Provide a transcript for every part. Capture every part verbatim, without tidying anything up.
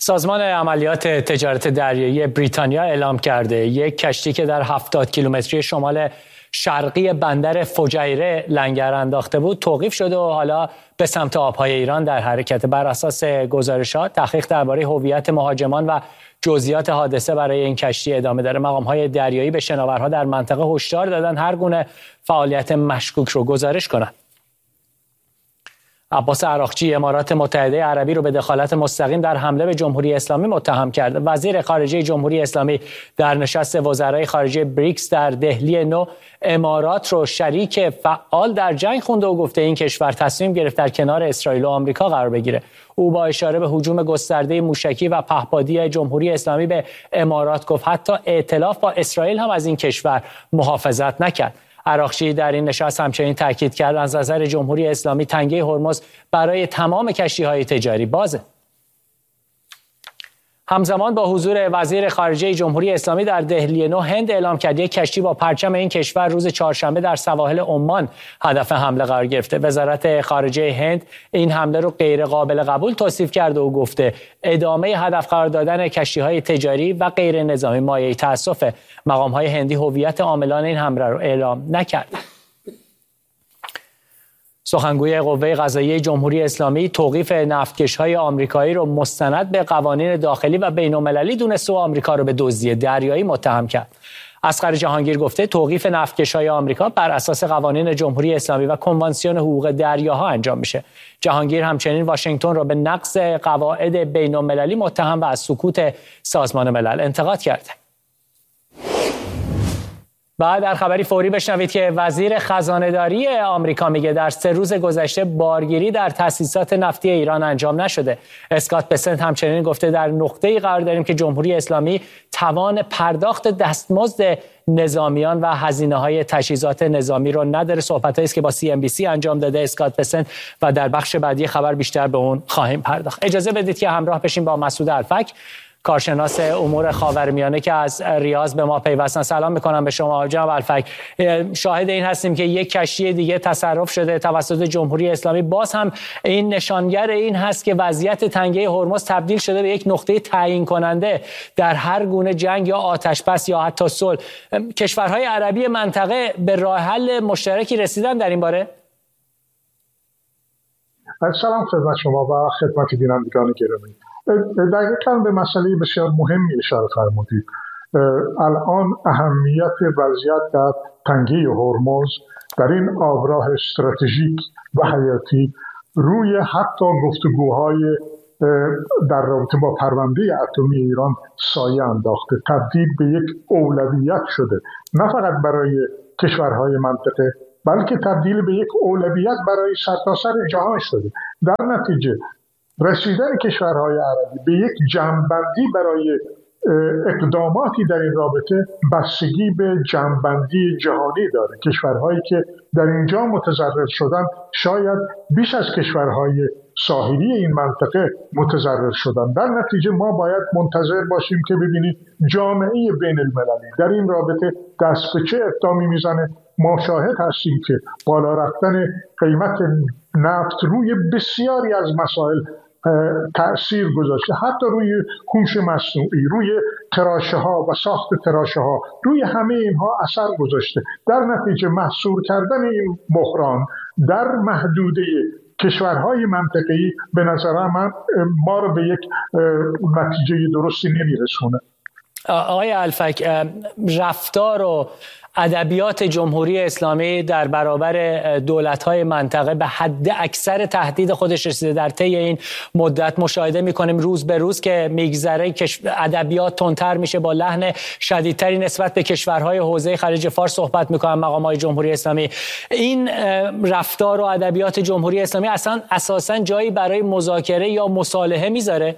سازمان عملیات تجارت دریایی بریتانیا اعلام کرده یک کشتی که در هفتاد کیلومتری شمال شرقی بندر فجیره لنگر انداخته بود توقیف شده و حالا به سمت آبهای ایران در حرکت. بر اساس گزارشات تحقیق درباره هویت مهاجمان و جزئیات حادثه برای این کشتی ادامه داره. مقام‌های دریایی به شناورها در منطقه هشدار دادن هر گونه فعالیت مشکوک رو گزارش کنند. عباس عراقچی امارات متحده عربی رو به دخالت مستقیم در حمله به جمهوری اسلامی متهم کرده. وزیر خارجه جمهوری اسلامی در نشست وزرای خارجه بریکس در دهلی نو امارات رو شریک فعال در جنگ خونده و گفته این کشور تصمیم گرفت در کنار اسرائیل و آمریکا قرار بگیره. او با اشاره به هجوم گسترده موشکی و پهپادی جمهوری اسلامی به امارات گفت حتی ائتلاف با اسرائیل هم از این کشور محافظت نکرد. عراقچی در این نشست همچنین تاکید کرد از نظر جمهوری اسلامی تنگه هرمز برای تمام کشتی‌های تجاری بازه. همزمان با حضور وزیر خارجه جمهوری اسلامی در دهلی نو هند اعلام کرد یک کشتی با پرچم این کشور روز چهارشنبه در سواحل عمان هدف حمله قرار گرفته. وزارت خارجه هند این حمله رو غیر قابل قبول توصیف کرده و گفته ادامه هدف قرار دادن کشتی‌های تجاری و غیر نظامی مایه تأسف. مقام‌های هندی هویت عاملان این حمله رو اعلام نکرد. سخنگوی قوه قضاییه جمهوری اسلامی توقیف نفتکش‌های آمریکایی رو مستند به قوانین داخلی و بین‌المللی دونسته و آمریکا رو به دزدی دریایی متهم کرد. اصغر جهانگیر گفته توقیف نفتکش‌های آمریکا بر اساس قوانین جمهوری اسلامی و کنوانسیون حقوق دریاها انجام میشه. جهانگیر همچنین واشنگتن را به نقض قواعد بین‌المللی متهم و از سکوت سازمان ملل انتقاد کرده. بعد در خبری فوری بشنوید که وزیر خزانه‌داری آمریکا میگه در سه روز گذشته بارگیری در تأسیسات نفتی ایران انجام نشده. اسکات بسنت همچنین گفته در نقطه‌ای قرار داریم که جمهوری اسلامی توان پرداخت دستمزد نظامیان و هزینه‌های تجهیزات نظامی رو نداره. صحبتایی است که با سی ام بی سی انجام داده اسکات بسنت و در بخش بعدی خبر بیشتر به اون خواهیم پرداخت. اجازه بدید که همراه بشیم با مسعود الفک، کارشناس امور خاورمیانه که از ریاض به ما پیوستن. سلام میکنم به شما جناب الفک. شاهد این هستیم که یک کشتی دیگه تصرف شده توسط جمهوری اسلامی. باز هم این نشانگر این هست که وضعیت تنگه هرمز تبدیل شده به یک نقطه تعیین کننده در هر گونه جنگ یا آتشبس یا حتی صلح. کشورهای عربی منطقه به راه حل مشترکی رسیدن در این باره؟ سلام خدمت شما و خدمت بینندگان گرامی. دقیقاً به مسئله بسیار مهمی اشاره فرمودید. الان اهمیت وضعیت در تنگه هرمز در این آبراه استراتژیک و حیاتی روی حتی گفتگوهای در رابطه با پرونده اتمی ایران سایه انداخته، تبدیل به یک اولویت شده، نه فقط برای کشورهای منطقه بلکه تبدیل به یک اولویت برای سرتاسر جهان شده. در نتیجه رسیدن کشورهای عربی به یک جمع‌بندی برای اقداماتی در این رابطه بستگی به جمع‌بندی جهانی داره. کشورهایی که در اینجا متضرر شدن شاید بیش از کشورهای ساحلی این منطقه متضرر شدن. در نتیجه ما باید منتظر باشیم که ببینید جامعه بین المللی در این رابطه دست به چه اقدامی میزنه. ما شاهد هستیم که بالا رفتن قیمت نفت روی بسیاری از مسائل تأثیر گذاشته، حتی روی هوش مصنوعی، روی تراشه ها و ساخت تراشه ها، روی همه اینها اثر گذاشته. در نتیجه محصور کردن این بحران در محدوده کشورهای منطقه‌ای به نظر من ما رو به یک نتیجه درستی نمیرسونه. آقای الفک، رفتار و ادبیات جمهوری اسلامی در برابر دولت‌های منطقه به حد اکثر تهدید خودش رسیده. در طی این مدت مشاهده می‌کنیم روز به روز که میگذره ادبیات تندتر میشه، با لحن شدیدتری نسبت به کشورهای حوزه خلیج فارس صحبت می‌کنن مقام‌های جمهوری اسلامی. این رفتار و ادبیات جمهوری اسلامی اصلا اساساً جایی برای مذاکره یا مصالحه میذاره؟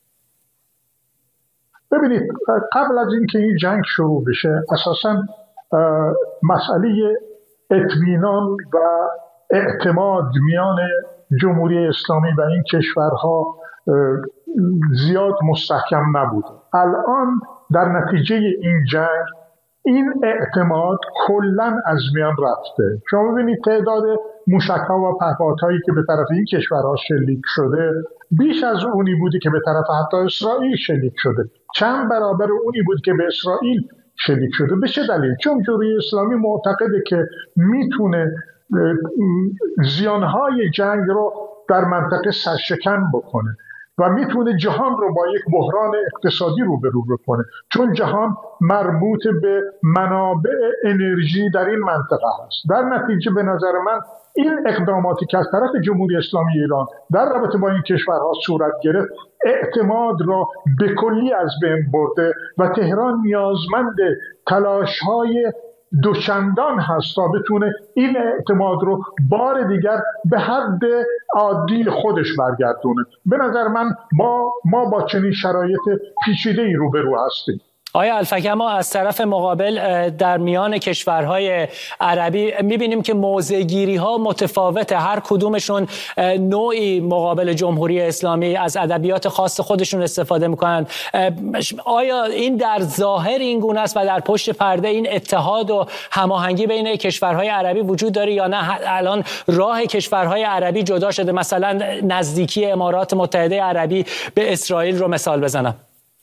ببینید، قبل از اینکه این جنگ شروع بشه اساساً مسئله اطمینان و اعتماد میان جمهوری اسلامی و این کشورها زیاد مستحکم نبود. الان در نتیجه این جنگ این اعتماد کلاً از میان رفته. شما ببینید تعداد موشک‌ها و پهپادهایی که به طرف این کشورها شلیک شده بیش از اونی بودی که به طرف حتی اسرائیل شلیک شده، چند برابر اونی بود که به اسرائیل شلیک شده. به چه دلیل؟ چون جمهوری اسلامی معتقده که میتونه زیانهای جنگ رو در منطقه سرشکن بکنه و میتونه جهان رو با یک بحران اقتصادی روبرو بکنه، چون جهان مربوط به منابع انرژی در این منطقه هست. در نتیجه به نظر من این اقداماتی که از طرف جمهوری اسلامی ایران در رابطه با این کشورها صورت گرفت اعتماد را به کلی از بین برده و تهران نیازمند تلاش‌های دوچندان هست تا بتونه این اعتماد رو بار دیگر به حد عادی خودش برگردونه. به نظر من ما ما با چنین شرایط پیچیده‌ای روبرو هستیم. آیا الفک، ما از طرف مقابل در میان کشورهای عربی میبینیم که موضع‌گیری ها متفاوته، هر کدومشون نوعی مقابل جمهوری اسلامی از ادبیات خاص خودشون استفاده میکنن. آیا این در ظاهر این گونه است و در پشت پرده این اتحاد و هماهنگی بین کشورهای عربی وجود داره یا نه الان راه کشورهای عربی جدا شده؟ مثلا نزدیکی امارات متحده عربی به اسرائیل رو مثال بزنم.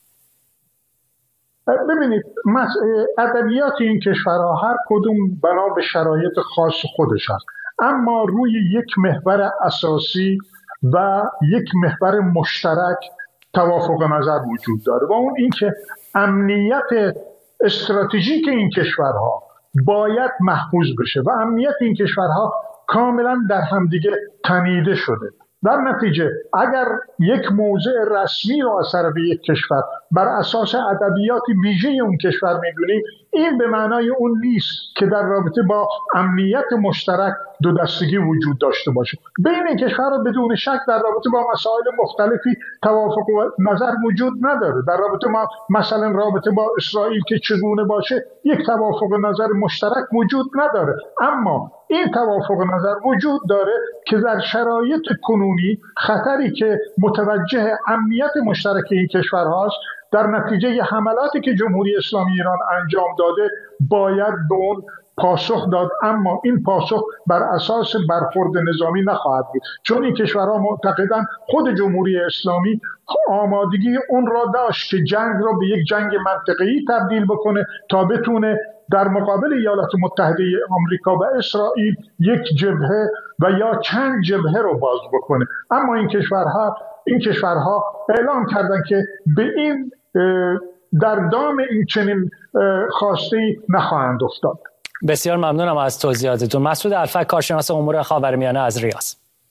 ببینید ادبیات این کشورها هر کدوم بنا به شرایط خاص خودش هست، اما روی یک محور اساسی و یک محور مشترک توافق نظر وجود داره و اون این که امنیت استراتژیک این کشورها باید محفوظ بشه و امنیت این کشورها کاملا در همدیگه تنیده شده. در نتیجه اگر یک موضع رسمی رو از طرف یک کشور بر اساس ادبیات ویژه اون کشور میدونیم، این به معنای اون نیست که در رابطه با امنیت مشترک دو دستگی وجود داشته باشه. بین این کشورها بدون شک در رابطه با مسائل مختلفی توافق نظر وجود نداره. در رابطه ما مثلا رابطه با اسرائیل که چگونه باشه یک توافق نظر مشترک وجود نداره، اما این توافق نظر وجود داره که در شرایط کنونی خطری که متوجه امنیت مشترک این کشورهاست در نتیجه حملاتی که جمهوری اسلامی ایران انجام داده باید به اون پاسخ داد، اما این پاسخ بر اساس برخورد نظامی نخواهد بود، چون این کشورها معتقدند خود جمهوری اسلامی آمادگی اون را داشت که جنگ را به یک جنگ منطقه‌ای تبدیل بکنه تا بتونه در مقابل ایالات متحده آمریکا و اسرائیل یک جبهه و یا چند جبهه رو باز بکنه. اما این کشورها این کشورها اعلام کردن که به این در دام این چنین خواسته نخواهند افتاد. بسیار ممنونم از توضیحاتتون. مسعود الفک، کارشناس امور خاورمیانه از ریاض.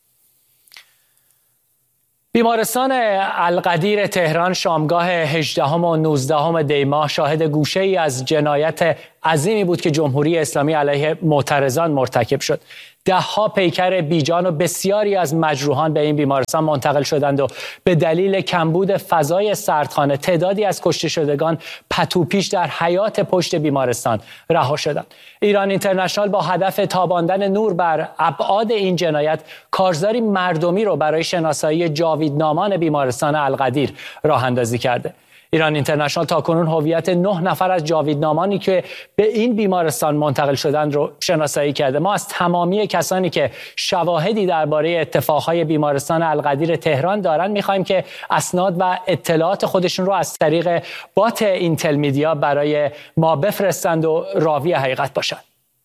بیمارستان القدیر تهران شامگاه هجدهم و نوزدهم دی ماه شاهد گوشه‌ای از جنایت عظیمی بود که جمهوری اسلامی علیه معترضان مرتکب شد. ده ها پیکر بیجان و بسیاری از مجروحان به این بیمارستان منتقل شدند و به دلیل کمبود فضای سردخانه تعدادی از کشته شدگان پتوپیش در حیاط پشت بیمارستان رها شدند. ایران اینترنشنال با هدف تاباندن نور بر ابعاد این جنایت کارزاری مردمی رو برای شناسایی جاویدنامان بیمارستان القدیر راه اندازی کرده. ایران اینترنشنال تاکنون هویت نه نفر از جاویدنامانی که به این بیمارستان منتقل شدند رو شناسایی کرده. ما از تمامی کسانی که شواهدی درباره اتفاقهای بیمارستان القدیر تهران دارند می‌خوایم که اسناد و اطلاعات خودشون رو از طریق بات اینتل میدیا برای ما بفرستند و راوی حقیقت باشند.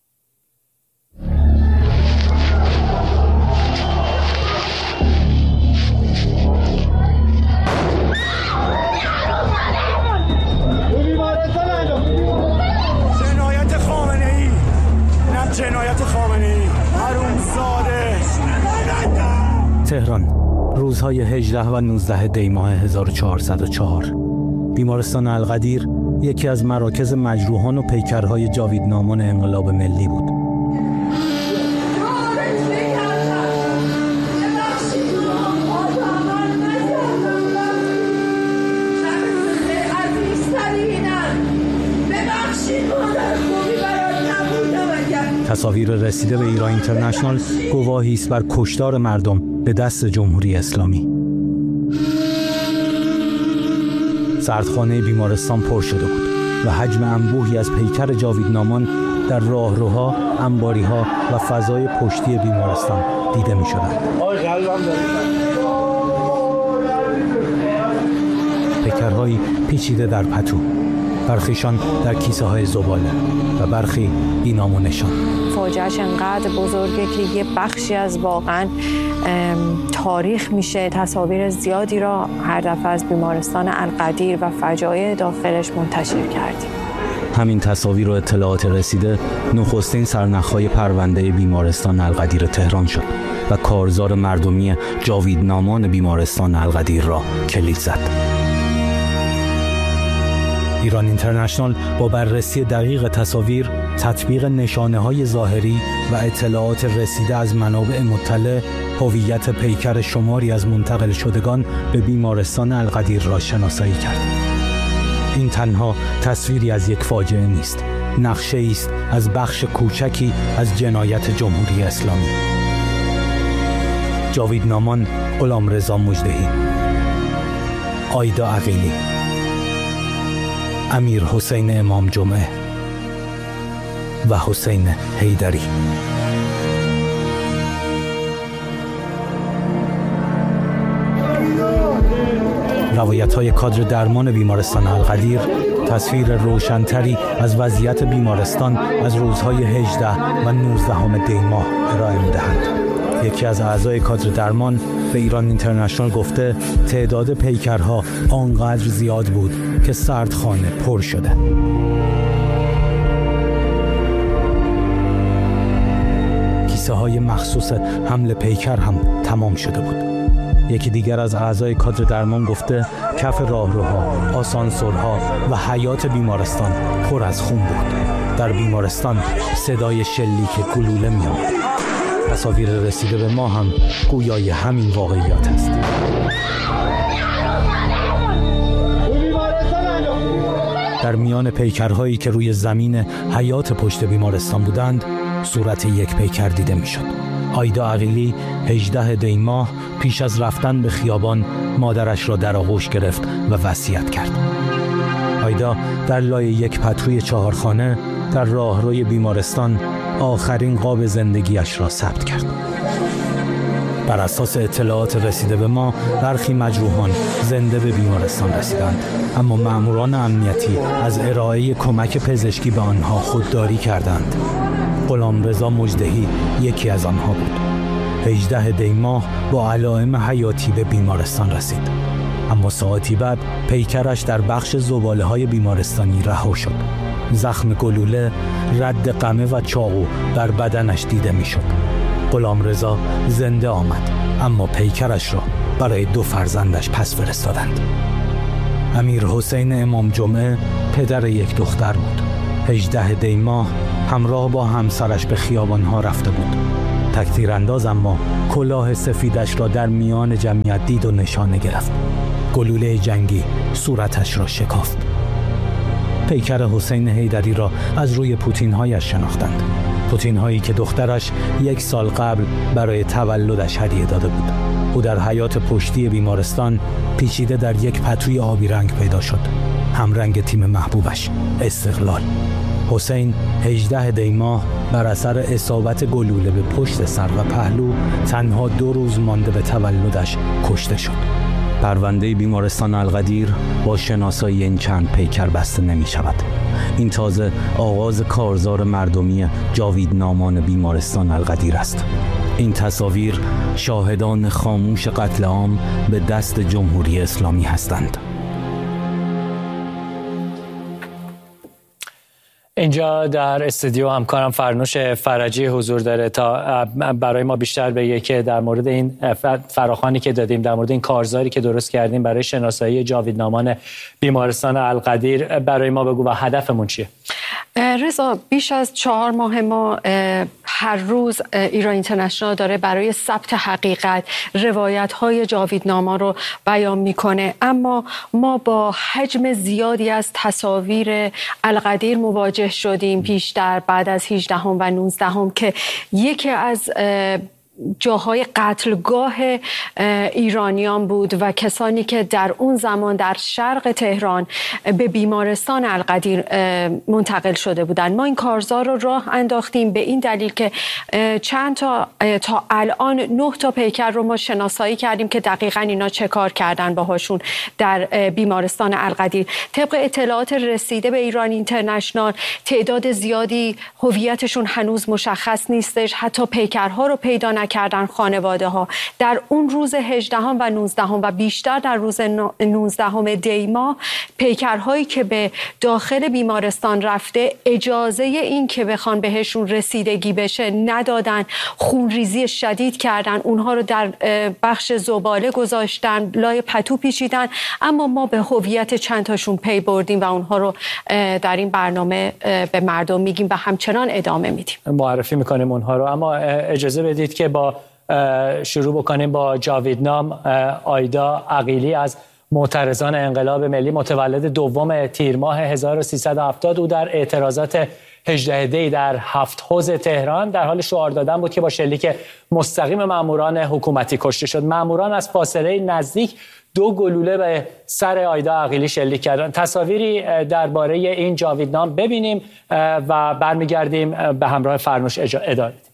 جنایت خامنه‌ای حرومزاده. تهران، روزهای هجده و نوزده دی ماه هزار و چهارصد و چهار. بیمارستان القدیر یکی از مراکز مجروحان و پیکرهای جاویدنامان انقلاب ملی بود. تصاویر رسیده به ایران اینترنشنال گواهی است بر کشتار مردم به دست جمهوری اسلامی. سردخانه بیمارستان پر شده بود و حجم انبوهی از پیکر جاویدنامان در راهروها، انباری‌ها و فضای پشتی بیمارستان دیده می‌شدند. پیکرهایی پیچیده در پتو، برخیشان در کیسه های زباله و برخی بی‌نام و نشان. فاجعه‌اش انقدر بزرگه که یه بخشی از واقعا تاریخ میشه. تصاویر زیادی را هر دفعه از بیمارستان القدیر و فجایع داخلش منتشر کردیم. همین تصاویر و اطلاعات رسیده نخستین سرنخ‌های پرونده بیمارستان القدیر تهران شد و کارزار مردمی جاویدنامان بیمارستان القدیر را کلید زد. ایران اینترنشنال با بررسی دقیق تصاویر، تطبیق نشانه‌های ظاهری و اطلاعات رسیده از منابع مطلع، هویت پیکر شماری از منتقل شدگان به بیمارستان القدیر را شناسایی کرد. این تنها تصویری از یک فاجعه نیست، نقشه‌ای است از بخش کوچکی از جنایت جمهوری اسلامی. جاویدنامان غلامرضا مژدهی، آیدا عقیلی، امیر حسین امام جمعه و حسین حیدری. روایت‌های کادر درمان بیمارستان القدیر تصویر روشن‌تری از وضعیت بیمارستان از روزهای هجده و نوزده دی ماه ارائه می‌دهند. یکی از اعضای کادر درمان به ایران اینترنشنال گفته تعداد پیکرها آنقدر زیاد بود که سردخانه پر شده. کیسه های مخصوص حمل پیکر هم تمام شده بود. یکی دیگر از اعضای کادر درمان گفته کف راهروها، آسانسورها و حیاط بیمارستان پر از خون بود. در بیمارستان صدای شلیک گلوله می‌آمد. تصاویر رسیده به ما هم گویای همین واقعیات است. در میان پیکرهایی که روی زمین حیاط پشت بیمارستان بودند، صورت یک پیکر دیده میشد. آیدا عقیلی هجده دی ماه پیش از رفتن به خیابان مادرش را در آغوش گرفت و وصیت کرد. آیدا در لای یک پتوی چهارخانه در راهروی بیمارستان آخرین قاب زندگیش را ثبت کرد. بر اساس اطلاعات رسیده به ما، برخی مجروحان زنده به بیمارستان رسیدند، اما مأموران امنیتی از ارائه کمک پزشکی به آنها خودداری کردند. غلامرضا مژدهی یکی از آنها بود. هجده دی ماه با علائم حیاتی به بیمارستان رسید، اما ساعتی بعد پیکرش در بخش زباله‌های بیمارستانی رها شد. زخم گلوله، رد قمه و چاقو در بدنش دیده میشد. غلامرضا زنده آمد، اما پیکرش را برای دو فرزندش پس فرستادند. امیر حسین امام جمعه پدر یک دختر بود. هجده دی ماه همراه با همسرش به خیابانها رفته بود. تک‌تیرانداز اما کلاه سفیدش را در میان جمعیت دید و نشانه گرفت. گلوله جنگی صورتش را شکافت. پیکر حسین حیدری را از روی پوتین‌هایش شناختند. پوتین‌هایی که دخترش یک سال قبل برای تولدش هدیه داده بود. او در حیاط پشتی بیمارستان پیچیده در یک پتوی آبی رنگ پیدا شد، همرنگ تیم محبوبش استقلال. حسین هجده دی ماه بر اثر اصابت گلوله به پشت سر و پهلو تنها دو روز مانده به تولدش کشته شد. پرونده بیمارستان القدیر با شناسایی این چند پیکر بسته نمی شود. این تازه آغاز کارزار مردمی جاویدنامان بیمارستان القدیر است. این تصاویر شاهدان خاموش قتل عام به دست جمهوری اسلامی هستند. اینجا در استودیو همکارم فرنوش فرجی حضور داره تا برای ما بیشتر بگه که در مورد این فراخوانی که دادیم، در مورد این کارزاری که درست کردیم برای شناسایی جاویدنامان بیمارستان القدیر برای ما بگو و هدفمون چیه؟ رضا، بیش از چهار ماه ما هر روز ایران اینترنشنال داره برای ثبت حقیقت روایت‌های جاویدناما رو بیان میکنه، اما ما با حجم زیادی از تصاویر القدیر مواجه شدیم پیشتر بعد از هجدهم و نوزدهم که یکی از جاهای قتلگاه ایرانیان بود و کسانی که در اون زمان در شرق تهران به بیمارستان القدیر منتقل شده بودند. ما این کارزار رو راه انداختیم به این دلیل که چند تا تا الان نه تا پیکر رو ما شناسایی کردیم که دقیقاً اینا چه کار کردن باهاشون در بیمارستان القدیر. طبق اطلاعات رسیده به ایران اینترنشنال تعداد زیادی هویتشون هنوز مشخص نیستش، حتی پیکرها رو پیدا نکردن خانواده ها. در اون روز هجدهم و نوزدهم و بیشتر در روز نوزدهم دی ماه پیکرهایی که به داخل بیمارستان رفته اجازه این که بخوان بهشون رسیدگی بشه ندادن، خونریزی شدید کردن، اونها رو در بخش زباله گذاشتن، لای پتو پیچیدن. اما ما به هویت چند تاشون پی بردیم و اونها رو در این برنامه به مردم میگیم و همچنان ادامه میدیم، معرفی میکنیم اونها رو. اما اجازه بدید که با شروع بکنیم با جاویدنام. آیدا عقیلی از معترضان انقلاب ملی، متولد دوم تیر ماه هزار و سیصد و هفتاد، او در اعتراضات هجده دی در هفت حوض تهران در حال شعار دادن بود که با شلیک مستقیم ماموران حکومتی کشته شد. ماموران از فاصله نزدیک دو گلوله به سر آیدا عقیلی شلیک کردن. تصاویری درباره این جاویدنام ببینیم و برمیگردیم به همراه فرنوش ادامه بدیم.